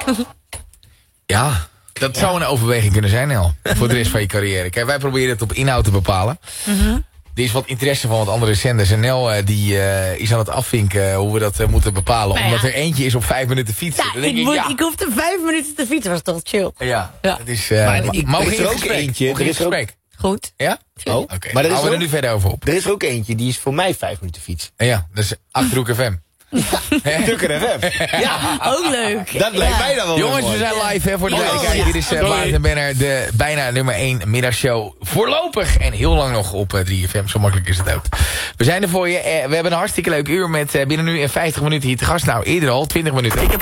Ja, dat zou een overweging kunnen zijn, Nel. Voor de rest van je carrière. Kijk, wij proberen het op inhoud te bepalen. Er is wat interesse van wat andere zenders. En Nel die is aan het afvinken hoe we dat moeten bepalen. Nou, omdat er eentje is op 5 minuten fietsen. Ja, Dan denk ik hoefde 5 minuten te fietsen, was toch chill. Ja, Ja. het is... Maar maar er is er ook eentje. Er is gesprek. Goed. Ja? Oh, Oké, maar er is houden we er ook- nu verder over op. Er is er ook eentje, die is voor mij 5 minuten fiets. Ja, dat is Achterhoek FM. Tukker FM. Ja, Ook leuk. dat lijkt mij dan wel Jongens, mooi. we zijn live hè, voor de Oh, duidelijkheid. ja. Dit is Maarten Benner, de bijna nummer 1 middagshow. Voorlopig en heel lang nog op 3FM. Zo makkelijk is het ook. We zijn er voor je. We hebben een hartstikke leuk uur met binnen nu in 50 minuten hier te gast. Nou, eerder al 20 minuten. Ik heb